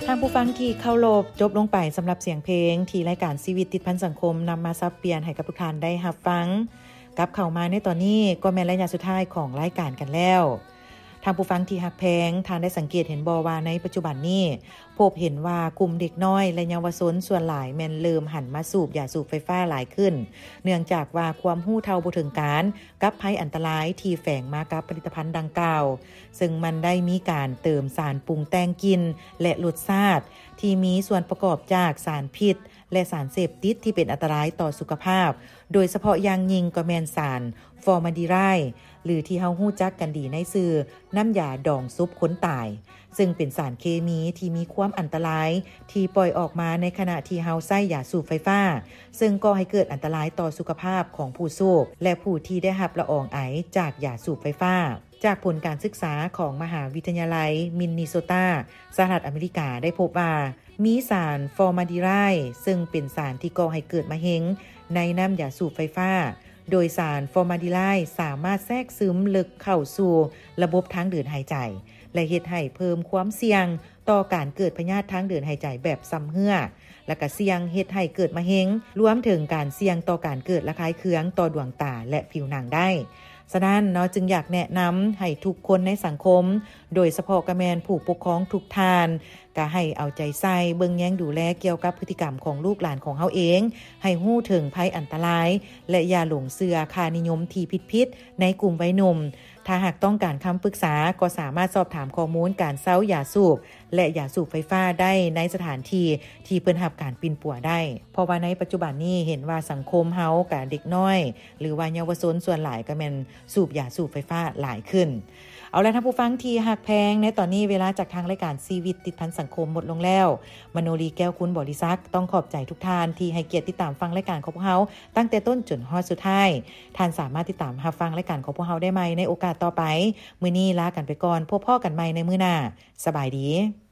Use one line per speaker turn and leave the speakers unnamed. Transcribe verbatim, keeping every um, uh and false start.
ท่านผู้ฟังที่เคารพจบลงไปสำหรับเสียงเพลงที่รายการชีวิตติดพันสังคมนำมาซับเปลี่ยนให้กับทุกท่านได้รับฟังกับเข้ามาในตอนนี้ก็แม่นระยะสุดท้ายของรายการกันแล้วท่านผู้ฟังที่ฮักแพงท่านได้สังเกตเห็นบ่ว่าในปัจจุบันนี้พบเห็นว่ากลุ่มเด็กน้อยและเยาวชนส่วนหลายแม่นเริ่มหันมาสูบยาสูบไฟฟ้าหลายขึ้นเนื่องจากว่าความรู้เท่าบ่ถึงการกับภัยอันตรายที่แฝงมากับผลิตภัณฑ์ดังกล่าวซึ่งมันได้มีการเติมสารปรุงแต่งกลิ่นและรสชาติที่มีส่วนประกอบจากสารพิษและสารเสพติดที่เป็นอันตรายต่อสุขภาพโดยเฉพาะอย่างยิ่งก็แม่นสารฟอร์มาลดีไฮด์หรือที่เฮาฮู้จักกันดีในชื่อน้ำยาดองซุปคนตายซึ่งเป็นสารเคมีที่มีความอันตรายที่ปล่อยออกมาในขณะที่เฮาใช้ยาสูบไฟฟ้าซึ่งก่อให้เกิดอันตรายต่อสุขภาพของผู้สูบและผู้ที่ได้รับละอองไอจากยาสูบไฟฟ้าจากผลการศึกษาของมหาวิทยาลัยมินนิโซตาสหรัฐอเมริกาได้พบว่ามีสารฟอร์มาลดีไฮด์ซึ่งเป็นสารที่ก่อให้เกิดมะเร็งในน้ำยาสูบไฟฟ้าโดยสารฟอร์มาลดีไฮด์สามารถแทรกซึมลึกเข้าสู่ระบบทางเดินหายใจและเฮ็ดให้เพิ่มความเสี่ยงต่อการเกิดพยาธิทางเดินหายใจแบบซ้ำเหื่อและก็เสี่ยงเฮ็ดให้เกิดมะเร็งรวมถึงการเสี่ยงต่อการเกิดระคายเคืองต่อดวงตาและผิวหนังได้ฉะนั้นเนาะจึงอยากแนะนำให้ทุกคนในสังคมโดยเฉพาะกระแมนผู้ปกครองทุกท่านก็ให้เอาใจใส่เบิ่งแยงดูแลเกี่ยวกับพฤติกรรมของลูกหลานของเฮาเองให้ฮู้ถึงภัยอันตรายและอย่าหลงเชื่อค่านิยมที่ผิดๆในกลุ่มวัยหนุ่มถ้าหากต้องการคำปรึกษาก็สามารถสอบถามข้อมูลการเซายาสูบและยาสูบไฟฟ้าได้ในสถานที่ที่เพิ่นรับการปิ่นปัวได้เพราะว่าในปัจจุบันนี้เห็นว่าสังคมเฮากับเด็กน้อยหรือว่าเยาวชนส่วนหลายก็แม่นสูบยาสูบไฟฟ้าหลายขึ้นเอาล่ะท่านผู้ฟังที่ฮักแพงในตอนนี้เวลาจากทางรายการชีวิตติดพันสังคมหมดลงแล้วมโนรีแก้วคุณบริษัทต้องขอบใจทุกท่านที่ให้เกียรติติดตามฟังรายการของพวกเราตั้งแต่ต้นจนฮอดสุดท้ายท่านสามารถติดตามรับฟังรายการของพวกเราได้ใหม่ในโอกาสต่อไปมื้อนี้ลากันไปก่อนพบพ่อกันใหม่ในมื้อหน้าสบายดี